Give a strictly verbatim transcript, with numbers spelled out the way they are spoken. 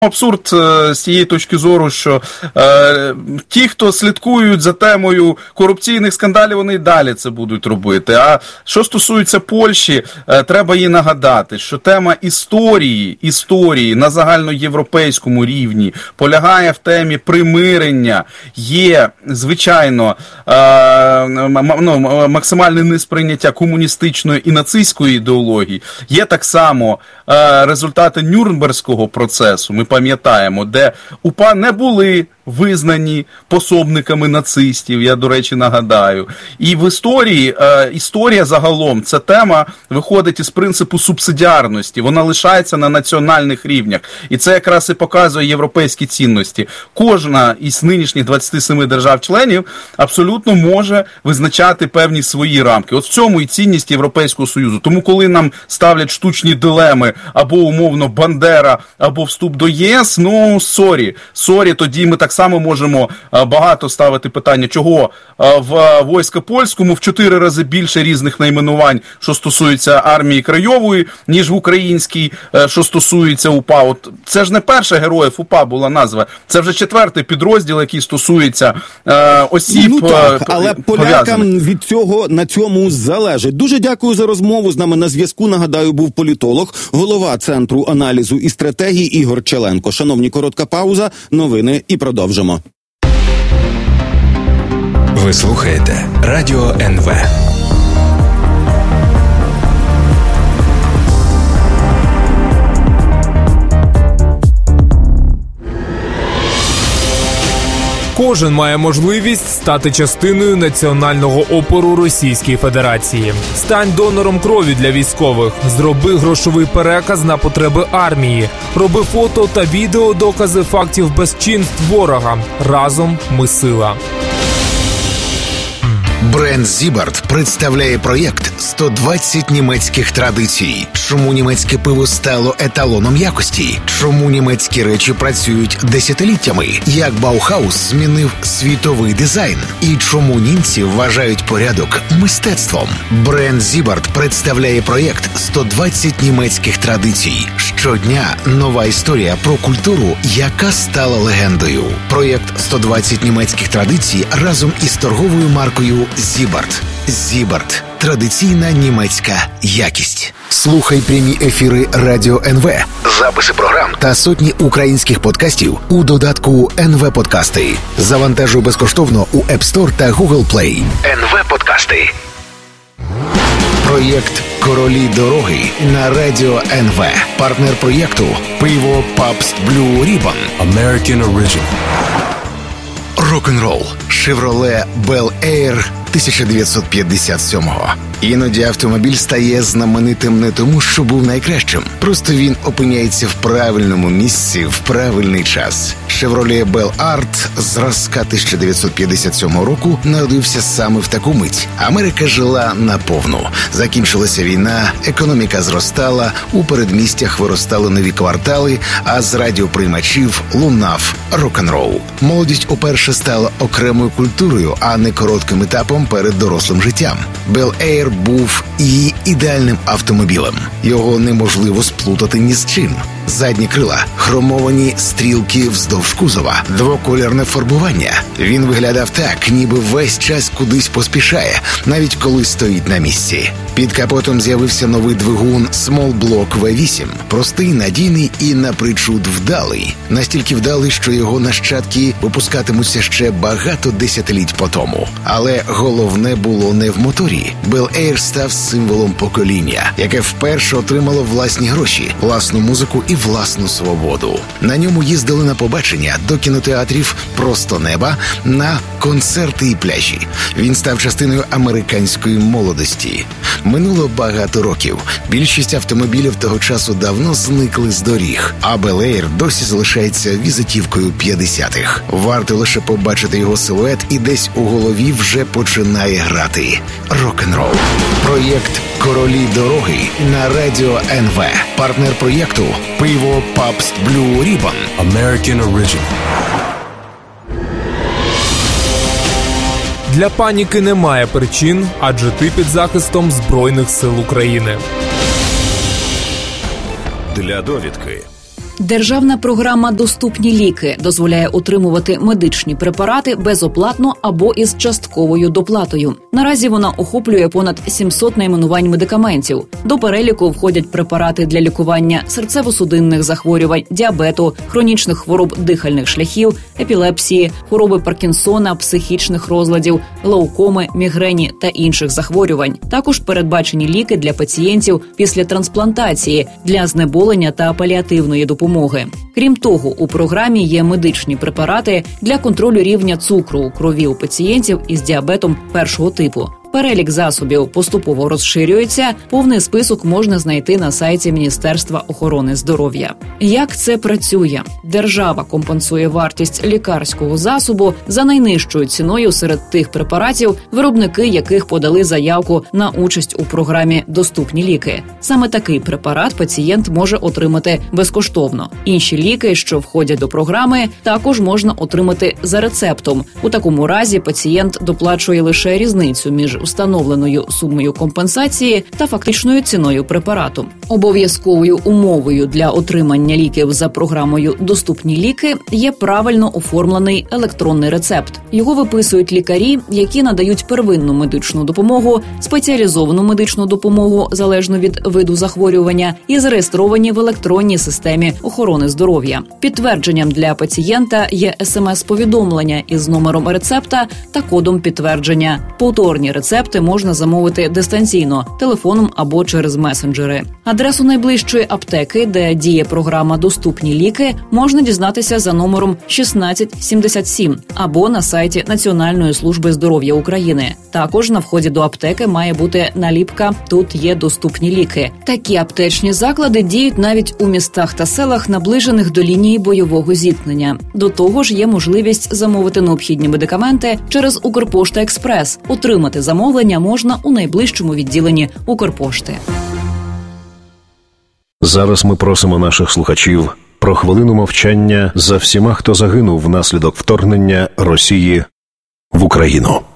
Абсурд з цієї точки зору, що е, ті, хто слідкують за темою корупційних скандалів, вони і далі це будуть робити. А що стосується Польщі, е, треба їй нагадати, що тема історії, історії на загальноєвропейському рівні полягає в темі примирення. Є, звичайно, е, ну, максимальне несприйняття комуністичної і нацистської ідеології. Є так само е, результати Нюрнберзького процесу. Ми пам'ятаємо, де УПА не були визнані пособниками нацистів, я, до речі, нагадаю. І в історії, е, історія загалом, ця тема виходить із принципу субсидіарності, вона лишається на національних рівнях. І це якраз і показує європейські цінності. Кожна із нинішніх двадцяти семи держав-членів абсолютно може визначати певні свої рамки. От в цьому і цінність Європейського Союзу. Тому коли нам ставлять штучні дилеми, або умовно Бандера, або вступ до ЄС, ну, сорі, сорі, тоді ми так само можемо багато ставити питання, чого в війська польському в чотири рази більше різних найменувань, що стосується армії краєвої, ніж в українській, що стосується УПА. От це ж не перша героїв УПА була назва, це вже четвертий підрозділ, який стосується е, осіб. Ну так, але полякам від цього на цьому залежить. Дуже дякую за розмову. З нами на зв'язку, нагадаю, був політолог, голова Центру аналізу і стратегії Ігор Челенко. Шановні, коротка пауза, новини і продовжимо. Ви слухаєте Радіо ен ве. Кожен має можливість стати частиною національного опору Російської Федерації. Стань донором крові для військових. Зроби грошовий переказ на потреби армії. Роби фото та відео докази фактів безчинств ворога. Разом ми сила. Бренд Зібарт представляє проєкт «сто двадцять німецьких традицій». Чому німецьке пиво стало еталоном якості? Чому німецькі речі працюють десятиліттями? Як Баухаус змінив світовий дизайн? І чому німці вважають порядок мистецтвом? Бренд Зібарт представляє проєкт «сто двадцять німецьких традицій». Щодня нова історія про культуру, яка стала легендою. Проєкт «сто двадцять німецьких традицій» разом із торговою маркою Зібарт. Зібарт. Традиційна німецька якість. Слухай прямі ефіри Радіо ен ве, записи програм та сотні українських подкастів у додатку ен ве Подкасти. Завантажуй безкоштовно у App Store та Google Play. ен ве Подкасти. Проєкт «Королі дороги» на Радіо ен ве. Партнер проєкту «Пиво Pabst Blue Ribbon». American Original. Рок-н-рол. Chevrolet Bel Air тисяча дев'ятсот п'ятдесят сьомого. Іноді автомобіль стає знаменитим не тому, що був найкращим. Просто він опиняється в правильному місці в правильний час. Chevrolet Bel Art зразка тисяча дев'ятсот п'ятдесят сьомого року народився саме в таку мить. Америка жила наповну. Закінчилася війна, економіка зростала, у передмістях виростали нові квартали, а з радіоприймачів лунав рок-н-рол. Молодість уперше стала окремою культурою, а не коротким етапом перед дорослим життям. Bel Air був її ідеальним автомобілем. Його неможливо сплутати ні з чим. Задні крила, хромовані стрілки вздовж кузова, двокольорне фарбування. Він виглядав так, ніби весь час кудись поспішає, навіть коли стоїть на місці. Під капотом з'явився новий двигун Small Block ве вісім. Простий, надійний і напричуд вдалий. Настільки вдалий, що його нащадки випускатимуться ще багато десятиліть по тому. Але головне було не в моторі. Bel Air став символом покоління, яке вперше отримало власні гроші, власну музику і власну свободу. На ньому їздили на побачення, до кінотеатрів просто неба, на концерти і пляжі. Він став частиною американської молодості. Минуло багато років. Більшість автомобілів того часу давно зникли з доріг, а Bel Air досі залишається візитівкою п'ятдесятих. Варто лише побачити його силует, і десь у голові вже починає грати рок-н-рол. Проєкт «Королі дороги» на Радіо ен ве. Партнер проєкту «Пиво Pabst Blue Ribbon». American Original. Для паніки немає причин, адже ти під захистом Збройних сил України. Для довідки. Державна програма «Доступні ліки» дозволяє отримувати медичні препарати безоплатно або із частковою доплатою. Наразі вона охоплює понад сімсот найменувань медикаментів. До переліку входять препарати для лікування серцево-судинних захворювань, діабету, хронічних хвороб дихальних шляхів, епілепсії, хвороби Паркінсона, психічних розладів, глаукоми, мігрені та інших захворювань. Також передбачені ліки для пацієнтів після трансплантації, для знеболення та паліативної допомоги. Крім того, у програмі є медичні препарати для контролю рівня цукру у крові у пацієнтів із діабетом першого типу. Перелік засобів поступово розширюється, повний список можна знайти на сайті Міністерства охорони здоров'я. Як це працює? Держава компенсує вартість лікарського засобу за найнижчою ціною серед тих препаратів, виробники яких подали заявку на участь у програмі «Доступні ліки». Саме такий препарат пацієнт може отримати безкоштовно. Інші ліки, що входять до програми, також можна отримати за рецептом. У такому разі пацієнт доплачує лише різницю між установленою сумою компенсації та фактичною ціною препарату. Обов'язковою умовою для отримання ліків за програмою «Доступні ліки» є правильно оформлений електронний рецепт. Його виписують лікарі, які надають первинну медичну допомогу, спеціалізовану медичну допомогу залежно від виду захворювання і зареєстровані в електронній системі охорони здоров'я. Підтвердженням для пацієнта є смс-повідомлення із номером рецепта та кодом підтвердження. Повторні рецепти Рецепти можна замовити дистанційно, телефоном або через месенджери. Адресу найближчої аптеки, де діє програма «Доступні ліки», можна дізнатися за номером шістнадцять сімдесят сім або на сайті Національної служби здоров'я України. Також на вході до аптеки має бути наліпка «Тут є доступні ліки». Такі аптечні заклади діють навіть у містах та селах, наближених до лінії бойового зіткнення. До того ж, є можливість замовити необхідні медикаменти через Укрпошта Експрес. Отримати замовлення можна у найближчому відділенні Укрпошти. Зараз ми просимо наших слухачів про хвилину мовчання за всіма, хто загинув внаслідок вторгнення Росії в Україну.